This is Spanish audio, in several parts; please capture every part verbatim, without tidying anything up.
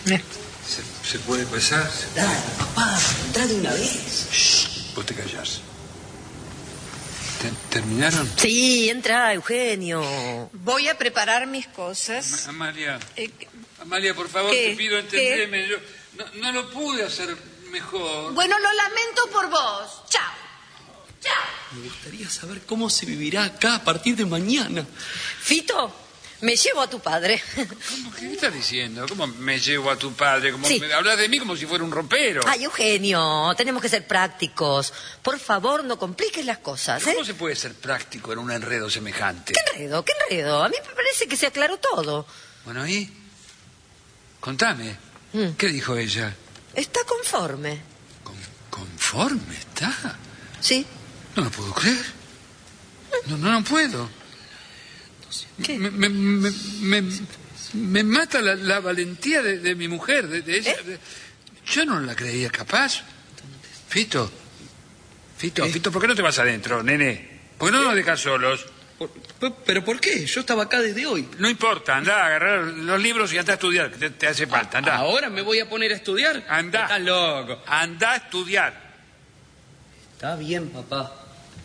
Eh. ¿Se, ¿Se puede pasar? Dale, papá, entrá de una vez. Shh, vos te callás. ¿Terminaron? Sí, entra, Eugenio. Voy a preparar mis cosas. Am Amalia, Eh, Amalia, por favor, ¿qué? te pido entendeme. Yo no, no lo pude hacer mejor. Bueno, lo lamento por vos. Chao. Chao. Me gustaría saber cómo se vivirá acá a partir de mañana. Fito, me llevo a tu padre. ¿Cómo? ¿Qué estás diciendo? ¿Cómo me llevo a tu padre? ¿Cómo Sí. me hablas de mí como si fuera un ropero? Ay, Eugenio, tenemos que ser prácticos. Por favor, no compliques las cosas, ¿eh? ¿Cómo se puede ser práctico en un enredo semejante? ¿Qué enredo? ¿Qué enredo? A mí me parece que se aclaró todo. Bueno, ¿y? Contame. Mm. ¿Qué dijo ella? Está conforme. ¿Con- ¿Conforme está? ¿Sí? No lo puedo creer. No, no, no puedo. ¿Qué? Me, me, me, me, me mata la, la valentía de, de mi mujer, de, de ella. ¿Eh? De- yo no la creía capaz. Fito, Fito, ¿Eh? Fito, ¿por qué no te vas adentro, nene? ¿Por qué no nos dejas solos? Por- por- ¿Pero por qué? Yo estaba acá desde hoy. No importa, anda a agarrar los libros y anda a estudiar, que te, te hace falta, anda. ¿Ahora me voy a poner a estudiar? Anda. Estás loco. Anda a estudiar. Está bien, papá.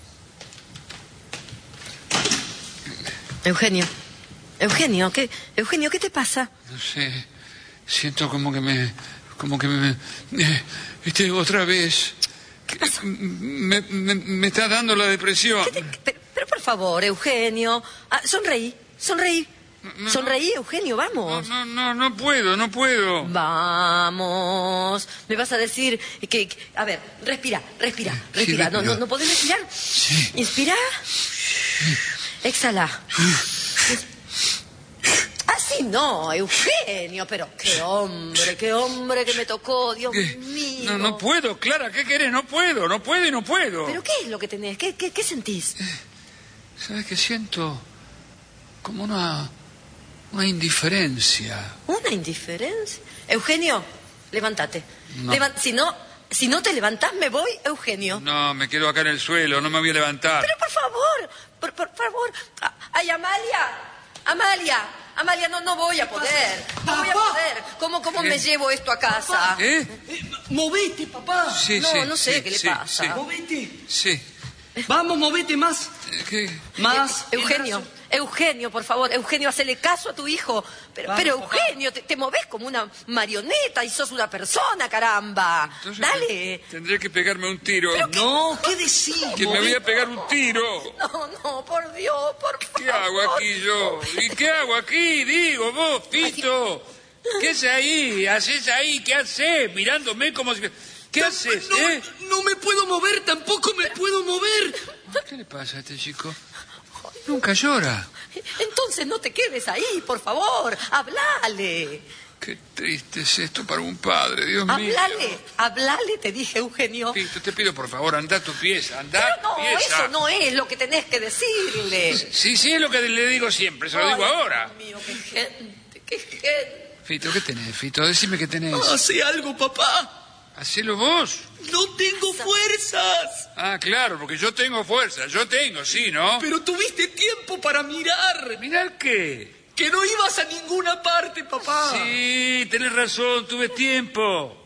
Eugenio. Eugenio, ¿qué, Eugenio, ¿qué te pasa? No sé, siento como que me... como que me... eh, viste, otra vez... ¿Qué pasó? Me, me, me está dando la depresión. ¿Qué te- pero, pero por favor, Eugenio. Ah, sonreí, sonreí. No. Sonreí, Eugenio, No, vamos. no, no, no puedo, no puedo. Vamos. Me vas a decir que... que- a ver, respira, respira, respira. No, respiro. no, ¿no podés respirar? Sí. Inspira. Exhala. Así no, Eugenio, pero qué hombre, qué hombre que me tocó, Dios ¿Qué? mío. No, no puedo, Clara, ¿qué querés? No puedo, no puedo y no puedo. ¿Pero qué es lo que tenés? ¿Qué, qué, qué sentís? ¿Sabes qué siento? Como una... una indiferencia. ¿Una indiferencia? Eugenio, levántate. No. Levan- si no, si no te levantás, me voy, Eugenio. No, me quedo acá en el suelo, no me voy a levantar. Pero por favor, por, por favor. Ah, Ay, Amalia, Amalia, Amalia, no, no voy a poder. No voy a Papá. poder. ¿Cómo, cómo ¿Qué? me llevo esto a casa? ¿Eh? Eh, movete, papá. Sí, No, sí. no sé sí, qué le sí, pasa. Sí, Movete. sí. Vamos, movete más. Eh, ¿Qué? Más. Eh, Eugenio, Eugenio, por favor, Eugenio, hacele caso a tu hijo. Pero, Vamos, pero papá. Eugenio, te, te movés como una marioneta y sos una persona, caramba. Entonces, Dale. Tendré que pegarme un tiro. No, ¿qué decís? Que me voy a pegar un tiro. No, no, por Dios, por favor. ¿Qué hago aquí yo? ¿Y qué hago aquí? Digo, vos, Fito. ¿Qué haces ahí? ¿Haces ahí? ¿Qué haces? Mirándome como si... ¿Qué haces, no, eh? no me puedo mover, tampoco me puedo mover. ¿Qué le pasa a este chico? Nunca llora. Entonces no te quedes ahí, por favor. Hablale. Qué triste es esto para un padre, Dios mío. Hablale, hablale, te dije, Eugenio. Fito, te pido por favor, anda a tu pieza, anda Pero a tu no, pieza. eso no es lo que tenés que decirle. Sí, sí, es lo que le digo siempre, se lo Ay, digo ahora. Dios mío, qué gente, qué gente. Fito, ¿qué tenés, Fito? Decime qué tenés. Hace algo, papá. Hacelo vos. No tengo fuerzas. Ah, claro, porque yo tengo fuerza, yo tengo, sí, ¿no? Pero tuviste tiempo para mirar. ¿Mirar qué? Que no ibas a ninguna parte, papá. Sí, tenés razón, tuve tiempo.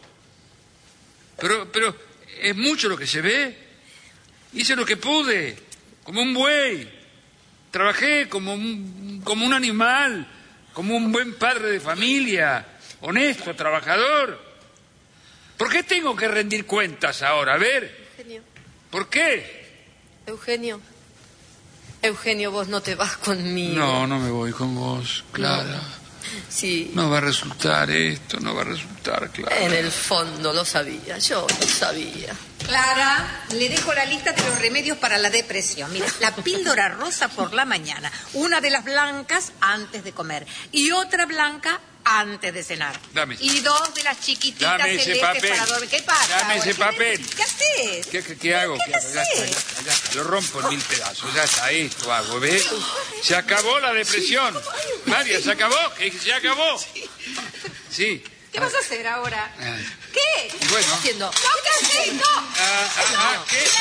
Pero, pero, ¿es mucho lo que se ve? Hice lo que pude, como un buey. Trabajé como un, como un animal, como un buen padre de familia, honesto, trabajador. ¿Por qué tengo que rendir cuentas ahora? A ver, Eugenio, ¿por qué? Eugenio, Eugenio, vos no te vas conmigo. No, no me voy con vos, Clara. Sí, No va a resultar esto, no va a resultar, Clara. en el fondo lo sabía, yo lo sabía. Clara, le dejo la lista de los remedios para la depresión. Mira, la píldora rosa por la mañana, una de las blancas antes de comer y otra blanca antes de cenar. Dame. Y dos de las chiquititas Dame ese celestes papel. para dormir. ¿Qué pasa? Dame ahora? ese ¿Qué papel. neces- ¿Qué haces? ¿Qué, qué, qué hago? ¿Qué ¿Qué hago? Ya está, ya haces? está, ya está. Lo rompo en mil pedazos. Ya está, esto hago, ¿ves? Se acabó la depresión. María, ¿se acabó? ¿Que se acabó? Sí. ¿Qué vas a hacer ahora? Ah. ¿Qué? ¿Qué Bueno. estás haciendo? ¿Qué estás haciendo? Ah, ah, ah, ¿qué?